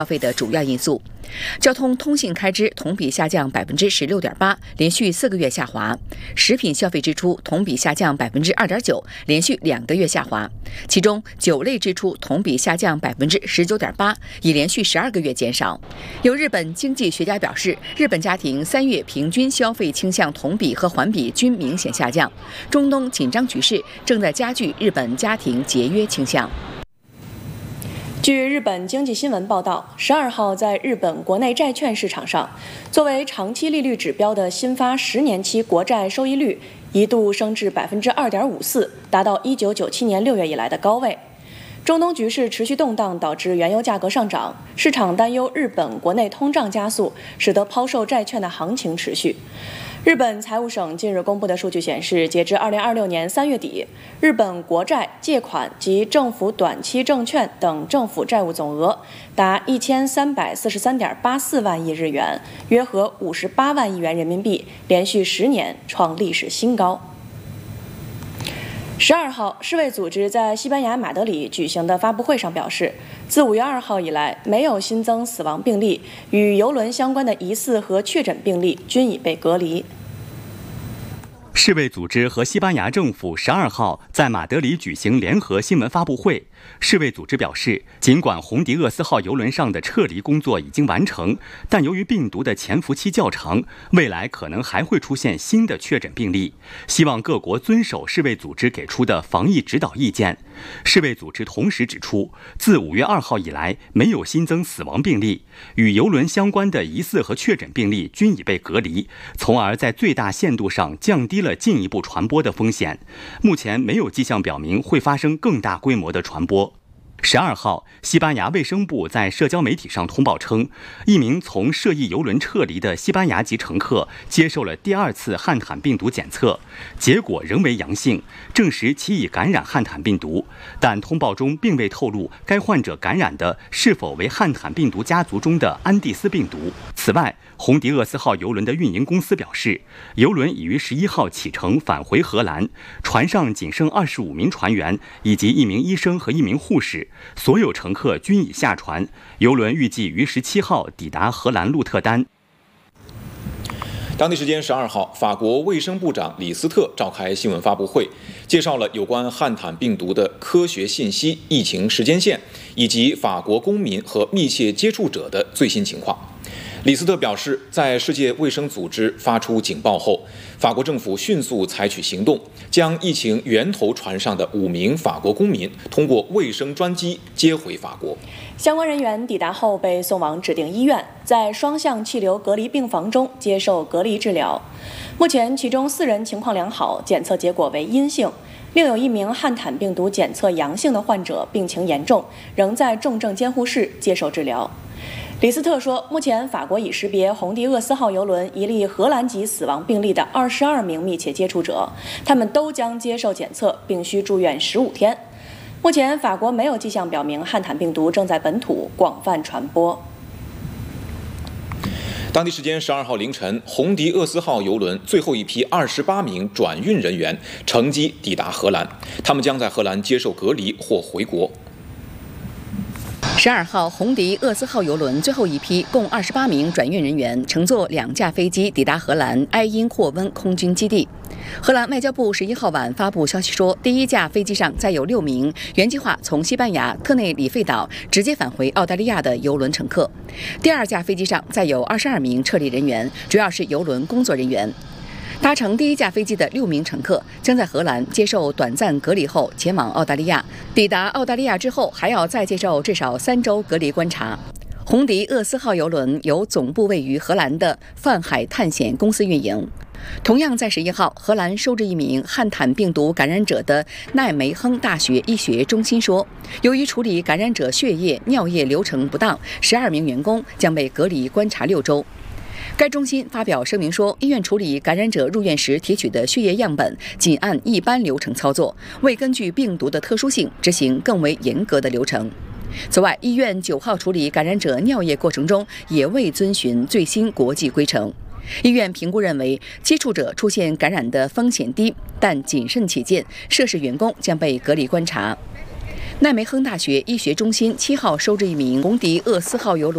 消费的主要因素。交通通信开支同比下降16.8%，连续4个月下滑；食品消费支出同比下降2.9%，连续2个月下滑。其中，酒类支出同比下降19.8%，已连续12个月减少。有日本经济学家表示，日本家庭3月平均消费倾向同比和环比均明显下降。中东紧张局势正在加剧日本家庭节约倾向。 据日本经济新闻报道，12号在日本国内债券市场上，作为长期利率指标的新发10年期国债收益率一度升至2.54%，达到1997年6月以来的高位。中东局势持续动荡，导致原油价格上涨，市场担忧日本国内通胀加速，使得抛售债券的行情持续。日本财务省近日公布的数据显示，截至2026年3月底，日本国债、借款及政府短期证券等政府债务总额达1343.84万亿日元，约合58万亿元人民币，连续10年创历史新高。12号，世卫组织在西班牙马德里举行的发布会上表示，自5月2号以来，没有新增死亡病例，与邮轮相关的疑似和确诊病例均已被隔离。 世卫组织和西班牙政府12号在马德里举行联合新闻发布会。世卫组织表示，尽管红迪厄斯号邮轮上的撤离工作已经完成，但由于病毒的潜伏期较长，未来可能还会出现新的确诊病例。希望各国遵守世卫组织给出的防疫指导意见。世卫组织同时指出，自5月2号以来，没有新增死亡病例，与邮轮相关的疑似和确诊病例均已被隔离，从而在最大限度上降低了进一步传播的风险。目前没有迹象表明会发生更大规模的传播。12号，西班牙卫生部在社交媒体上通报称，一名从涉疫邮轮撤离的西班牙籍乘客接受了第2次汉坦病毒检测，结果仍为阳性，证实其已感染汉坦病毒，但通报中并未透露该患者感染的是否为汉坦病毒家族中的安第斯病毒。此外，红迪厄斯号邮轮的运营公司表示，邮轮已于11号启程返回荷兰，船上仅剩25名船员以及1名医生和1名护士，所有乘客均已下船。邮轮预计于17号抵达荷兰鹿特丹。 当地时间12号，法国卫生部长李斯特召开新闻发布会，介绍了有关汉坦病毒的科学信息、疫情时间线以及法国公民和密切接触者的最新情况。李斯特表示，在世界卫生组织发出警报后，法国政府迅速采取行动，将疫情源头船上的5名法国公民通过卫生专机接回法国。 相关人员抵达后被送往指定医院，在双向气流隔离病房中接受隔离治疗。目前，其中4人情况良好，检测结果为阴性。另有1名汉坦病毒检测阳性的患者病情严重，仍在重症监护室接受治疗。李斯特说，目前法国已识别红迪厄斯号邮轮一例荷兰籍死亡病例的22名密切接触者，他们都将接受检测，并需住院15天。目前，法国没有迹象表明汉坦病毒正在本土广泛传播。 当地时间12号凌晨，红迪厄斯号邮轮最后一批28名转运人员乘机抵达荷兰，他们将在荷兰接受隔离或回国。 12号，红迪厄斯号邮轮最后一批共28名转运人员乘坐2架飞机抵达荷兰埃因霍温空军基地。荷兰外交部11号晚发布消息说，第1架飞机上载有6名原计划从西班牙特内里费岛直接返回澳大利亚的邮轮乘客，第2架飞机上载有22名撤离人员，主要是邮轮工作人员。搭乘第1架飞机的6名乘客将在荷兰接受短暂隔离后前往澳大利亚，抵达澳大利亚之后还要再接受至少3周隔离观察。红迪厄斯号邮轮由总部位于荷兰的泛海探险公司运营。同样在11号，荷兰收治1名汉坦病毒感染者的奈梅亨大学医学中心说，由于处理感染者血液、尿液流程不当，12名员工将被隔离观察6周。该中心发表声明说，医院处理感染者入院时提取的血液样本仅按一般流程操作，未根据病毒的特殊性执行更为严格的流程。此外，医院9号处理感染者尿液过程中也未遵循最新国际规程。医院评估认为，接触者出现感染的风险低，但谨慎起见，涉事员工将被隔离观察。奈梅亨大学医学中心7号收治1名红迪厄斯号邮轮